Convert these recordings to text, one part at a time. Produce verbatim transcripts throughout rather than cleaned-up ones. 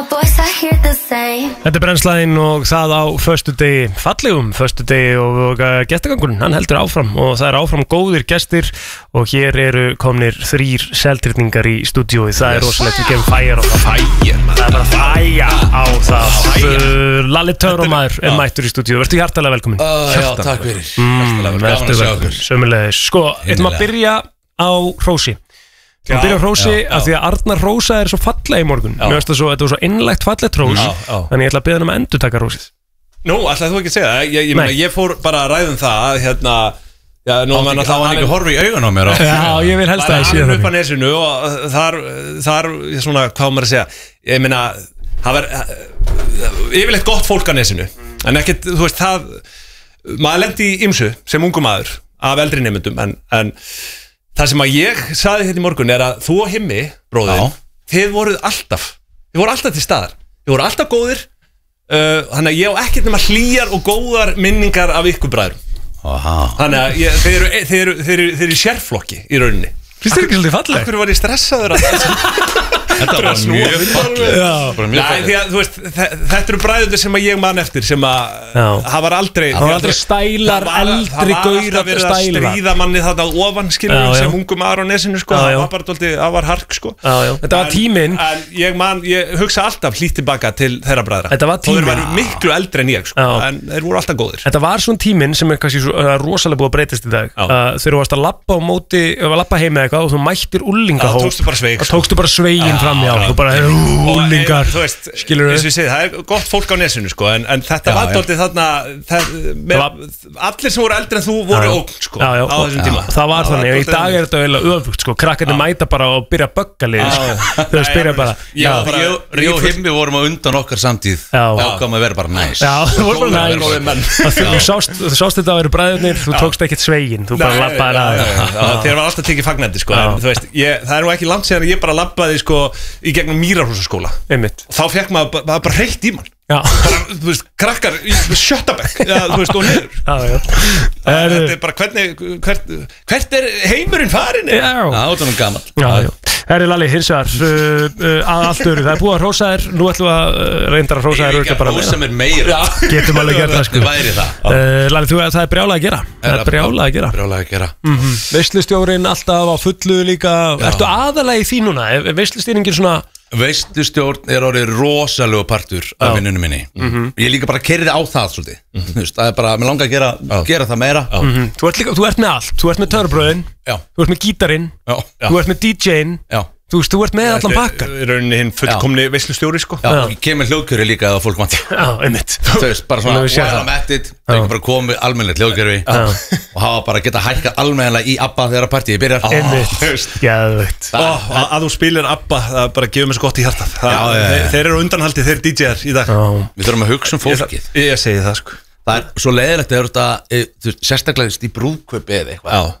Þetta er brennslæðin og það á föstudegi, fallegum föstudegi og, og uh, gestagangurinn, hann heldur áfram og það er áfram góðir gestir og hér eru komnir þrýr seltirningar í stúdíói, það er rosalegt, við gefum fæjar á það fæjar, það er bara fæja á það uh, Lalli Törumæður er mættur í stúdíói, verður hjartalega velkomin uh, Já, takk fyrir mm, Verður velkomin, sömulegis Sko, eitthvað að byrja á hrósi Þú byrja á hrósi af því að Arnar Rósa er svo falleg í morgun Mér veist það svo, þetta var svo innlegt fallegt hrós Þannig ég ætla að byrja hann um að endur taka hrósið Nú, ætlaði þú ekki að segja það Ég, ég, meina, ég fór bara að ræðum það Hérna Já, nú var hann ekki, ekki horfi í augun á mér og... Já, ég vil helst að það sé það upp á nesinu og þar, þar, svona, hvað maður að segja Ég meina, það var yfirleitt gott fólk á nesinu En ekkert, þú veist, það Maður lendi í ymsu sem ungum maður Af eldri nemyndum, en, en Það sem að ég saði hérna í morgun er að þú og Himmi, bróðir, þið voruð alltaf, þið voruð alltaf til staðar, þið voruð alltaf góðir, uh, þannig að ég á ekkert nema hlýjar og góðar minningar af ykkur bræðurum. Þannig að ég, þeir, eru, þeir, eru, þeir, eru, þeir eru í sérflokki í rauninni. Finnst þér ekki svolítið falleg? Akkur var ég stressaður að það? Þetta var mjög falleg Nei, þú veist, þetta eru bræðundir sem að ég man eftir sem að það var aldrei Það var aldrei stælar, eldri gaurar Það var alltaf verið að stríða manni þarna ofan skilur sem ungum aðra á nesinu sko það var bara doldið, það var hark sko Þetta var tíminn En ég man, ég hugsa alltaf hlýtt tilbaka til þeirra bræðra Þetta var tíminn Þeir eru miklu eldri en ég sko en þeir voru alltaf góðir Þetta var svona tíminn sem er kannski rosalega búið að breytast í dag Þegar þú varst að labba á móti, labba heim eða eitthvað og þú mættir úlingahóp Tókstu bara sveiginn framjá Þú bara, úlingar Skilur þau? Það er gott fólk á nesinu sko En, en þetta var doldið þarna það, með, Allir sem voru eldri en þú voru ógn sko já, já, á þessum tíma Það var þannig, og í dag er þetta eiginlega öfugt sko Krakkarnir mæta bara og byrja að bögga liði sko. Þau spyrja bara Ég og Himmi vorum á undan okkar samtíð Ákvæm að vera bara næs Já, það voru bara næs Þú sást þetta að vera bræðurnir Þú tókst ekkert sveiginn Þú bara labbaði að Þér var alltaf tekið fagnandi sko Það er nú ekki langt síðan ég bara labbaði sko í gegnum Mýrarhúsaskóla þá fekk maður bara, bara hreitt í mann bara, þú veist, krakkar í sjöttabekk þú veist, og niður já, já. Það er bara hvernig hvert, hvert er heimurinn farin Já, það er gaman Það er Lalli, hins vegar uh, uh, að allt öru, það er búið að hrósa þér nú ætlum við að uh, reyndar að hrósa þér bara meira sem er meira getum alveg gert það sko uh, Lalli, þú, það er brjálað að gera það er brjálað að gera, brjálað að gera. Mm-hmm. Veislustjórinn alltaf á fullu líka já. Ertu aðalagi því núna, er veislustýringin svona Veislustjórn er orðið rosalega partur af vinnunum minni mm-hmm. Ég líka bara kerði á það svolítið mm-hmm. Þú veist, það er bara, mér langar að gera, gera það meira mm-hmm. þú, ert líka, þú ert með allt, þú ert með törbröðin Þú ert með gítarinn, þú ert með D J-in Þú veist, þú ert með allan pakkan Í rauninni hinn fullkomni veislustjóri sko Já, ég kem með hljóðkjöri líka að fólk vanti Já, einmitt Þú veist, bara svona well I'm at it Það er ekki bara komið almennilegt hljóðkjöri Og hafa bara geta hækkað almennilega í ABBA þegar að partíi byrjar Einmitt, geðveikt Að þú spilir ABBA, það bara gefur mér svo gott í hjartað Þeir eru undanhaldi, þeir D J-ar í dag Við þurfum að hugsa um fólkið Ég segi það sko Það er svo leiðilegt að þetta sérstaklega í brúðkaupi eða eitthvað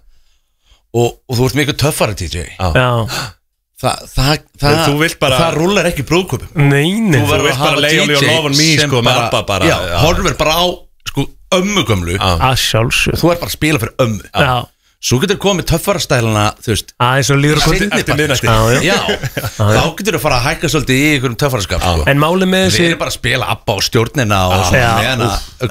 Og þú ert mikið töffari D J Já Þa, það, það, bara, það rúlar ekki brúðköpum Nei, nei Þú verður bara að leiða og lofa me sko með ABBA bara Já, horfir bara á sko ömmugömlu Að sjálfsög Þú er bara að spila fyrir ömmu Já Svo getur komið töffarastælana, þú veist Aðeins og líður að koma Já, þá getur þú fara að hækka svolítið í einhverjum töffaraskap sko. En máli með þessi Við erum bara að spila ABBA á stjórnina og svona